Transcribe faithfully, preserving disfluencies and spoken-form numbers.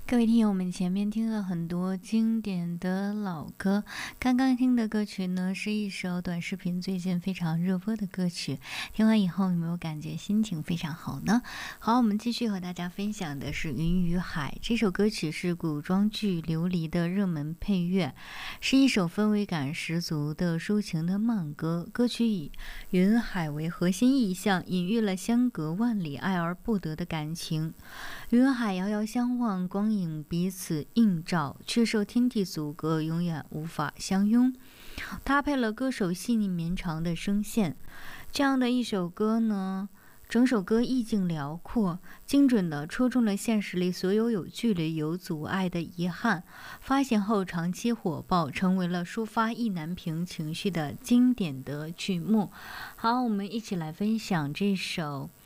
各位听友，我们前面听了很多经典的老歌，刚刚听的歌曲呢是一首短视频最近非常热播的歌曲。听完以后有没有感觉心情非常好呢？好，我们继续和大家分享的是《云与海》这首歌曲，是古装剧《琉璃》的热门配乐，是一首氛围感十足的抒情的慢歌。歌曲以云海为核心意象，隐喻了相隔万里爱而不得的感情。云海遥遥相望，光影彼此映照，却受天地阻隔，永远无法相拥。搭配了歌手细腻绵长的声线，这样的一首歌呢，整首歌意境辽阔，精准地戳中了现实里所有有距离、有阻碍的遗憾。发行后长期火爆，成为了抒发意难平情绪的经典的曲目。好，我们一起来分享这首